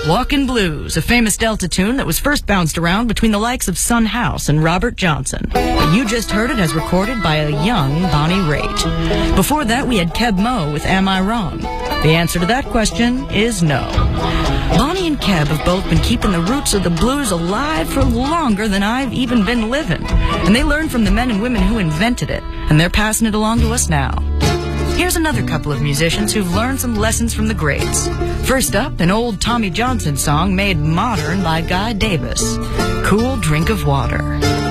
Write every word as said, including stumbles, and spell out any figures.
Walkin' Blues, a famous Delta tune that was first bounced around between the likes of Son House and Robert Johnson. You just heard it as recorded by a young Bonnie Raitt. Before that, we had Keb Mo with Am I Wrong? The answer to that question is no. Bonnie and Keb have both been keeping the roots of the blues alive for longer than I've even been living. And they learned from the men and women who invented it, and they're passing it along to us now. Here's another couple of musicians who've learned some lessons from the greats. First up, an old Tommy Johnson song made modern by Guy Davis, Cool Drink of Water.